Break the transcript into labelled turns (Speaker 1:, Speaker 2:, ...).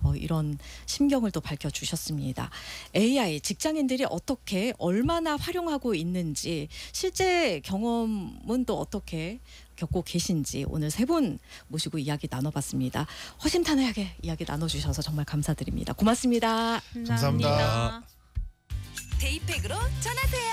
Speaker 1: 이런 심경을 또 밝혀주셨습니다. AI 직장인들이 어떻게 얼마나 활용하고 있는지 실제 경험은 또 어떻게 겪고 계신지 오늘 세 분 모시고 이야기 나눠봤습니다. 허심탄회하게 이야기 나눠주셔서 정말 감사드립니다. 고맙습니다.
Speaker 2: 감사합니다.
Speaker 3: 데이팩으로 전화세요.